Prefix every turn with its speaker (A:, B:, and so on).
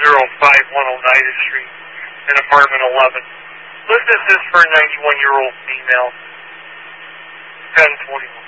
A: Oneida Street in apartment 11. This is for a 91-year-old female. 1021.